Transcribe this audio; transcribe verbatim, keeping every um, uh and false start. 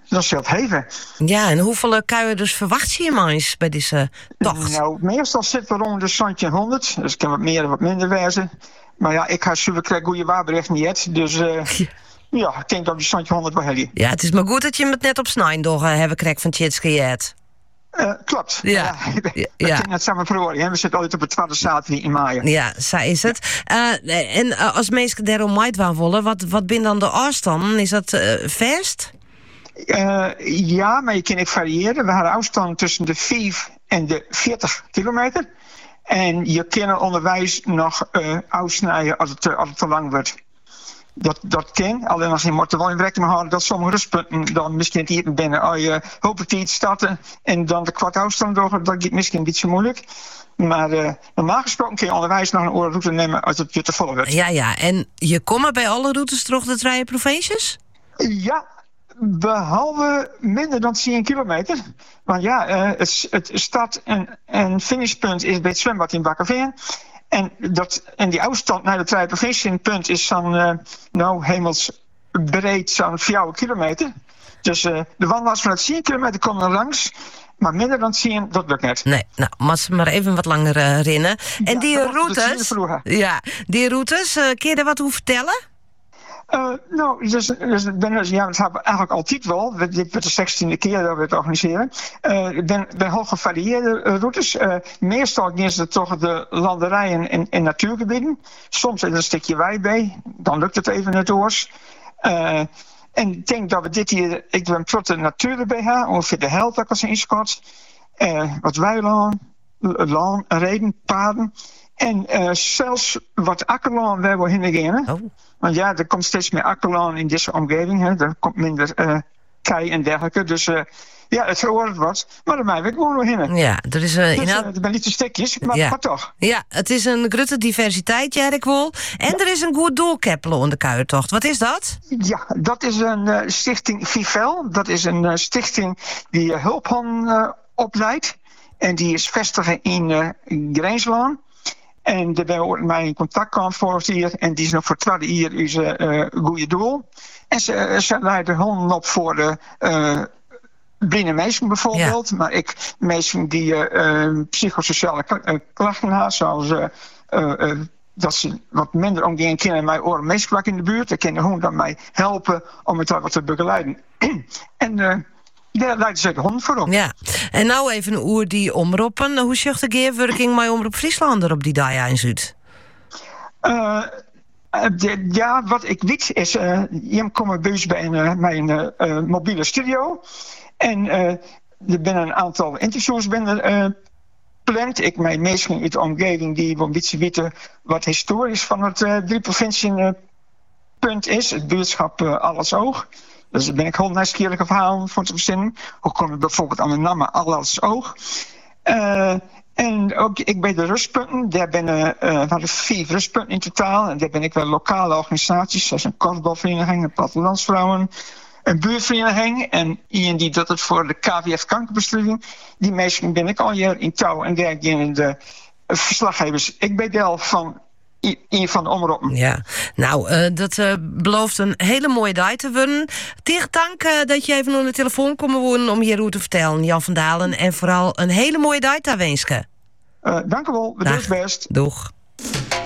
dat is heel heven. Ja, en hoeveel uh, kuierders verwacht je maar eens bij deze tocht? Nou, meestal zitten we rond de zestien honderd. Dus het kan wat meer en wat minder wezen. Maar ja, ik ga super krijgen goede waarbericht niet. Dus uh, ja. ja, ik denk dat we zestien honderd wel hebben. Ja, het is maar goed dat je het net op snijn door uh, hebben gekregen van Tjitske. Uh, klopt. Ja. Ja, we ja. kunnen het samen verwoorden. We zitten altijd op het tweede zaterdag in maart. Ja, zo is het. Uh, en uh, als mensen daarom maait waren willen, wat, wat ben dan de afstanden? Is dat uh, vast? Uh, ja, maar je kan ook variëren. We hadden afstanden tussen de vijf en de veertig kilometer. En je kan onderwijs nog uh, uitsnijden als het, als het te lang wordt. Dat, dat kan. Alleen als je moet er wel in rekening houden dat sommige rustpunten dan misschien niet binnen. Als je hopelijk iets starten en dan de kwart afstand door, dat gaat misschien een beetje moeilijk. Maar uh, normaal gesproken kun je onderwijs nog een oren route nemen als het je te vol wordt. Ja, ja. En je komt bij alle routes terug de drie provincies? Ja, behalve minder dan tien kilometer. Want ja, uh, het, het start- en, en finishpunt is bij het zwembad in Bakkeveen. En, dat, en die afstand naar de drie provinciepunt is zo'n, uh, nou, hemelsbreed zo'n vier kilometer. Dus uh, de wandelaars van het tien kilometer komen er langs. Maar minder dan tien, dat lukt net. Nee, nou, moet ze maar even wat langer uh, rennen. En ja, die routes, ja, die routes, uh, kun je daar wat over vertellen? Uh, nou, dus, dus, dus, ja, dat hebben we eigenlijk altijd wel. Dit wordt de zestiende keer dat we het organiseren. Uh, ik ben, ben heel gevarieerde uh, routes. Uh, meestal is het toch de landerijen en, en natuurgebieden. Soms is er een stukje wei bij. Dan lukt het even net oors. Uh, en ik denk dat we dit hier... Ik ben trots de natuur erbij hebben. Ongeveer de helft dat ik als inschot. Uh, wat weiland, laan, reden, paden. En uh, zelfs wat akkerland waar we heen gaan. Oh. Want ja, er komt steeds meer akkerland in deze omgeving. Hè. Er komt minder uh, kei en dergelijke. Dus uh, ja, het verhoort wat. Maar daar ben ik gewoon nog heen. Ja, er is uh, dus, inhoud... uh, er zijn niet de stekjes, maar, ja. maar toch. Ja, het is een grote diversiteit, ja, ik wil. En ja. Er is een goed doel keppelen onder de kuiertocht. Wat is dat? Ja, dat is een uh, stichting Vivel. Dat is een uh, stichting die uh, hulphanden uh, opleidt. En die is vestigen in uh, Grijnslaan. En daar ben ik mij in contact kwam vorig jaar. En die is nog voor het tweede jaar is een uh, goede doel. En ze, ze leiden honden op voor de uh, blinde mensen bijvoorbeeld. Ja. Maar ik mensen die uh, psychosociale klachten hebben. Zoals uh, uh, uh, dat ze wat minder omgaan kunnen met oren meesklak in de buurt. Dan kunnen honden mij helpen om het wat te begeleiden. en... Uh, Daar leidt ze de hond voor op. Ja, en nou even een oer die omroepen. Hoe zegt de geerwerking met Omroep Friesland er op die dag in Zuid? Uh, de, ja, wat ik weet is... Uh, je komt bij bij een, uh, mijn uh, uh, mobiele studio. En uh, er zijn een aantal interviews binnen uh, gepland. Ik mijn mensen in de omgeving die een beetje weten wat historisch van het uh, drie provincie uh, punt is. Het buurtschap uh, Allersoog. Dus daar ben ik heel nieuwsgierig verhaal voor te verzinnen. Hoe kom ik bijvoorbeeld aan de naam Allersoog? Uh, en ook ik bij de rustpunten. Daar ben uh, uh, vier rustpunten in totaal. En daar ben ik wel lokale organisaties, zoals een korfbalvereniging, een plattelandsvrouwen, een buurtvereniging. En iemand die doet het voor de K V F kankerbestrijding. Die mensen ben ik al hier in touw. En daar gaan de verslaggevers. Ik ben deel van een van de omroepen. Ja, nou, uh, dat uh, belooft een hele mooie dag te worden. Tegen dank uh, dat je even op de telefoon komen wonen om je route te vertellen, Jan van Dalen. En vooral een hele mooie dag te wensen. Uh, dank u wel, bedankt best. Doeg.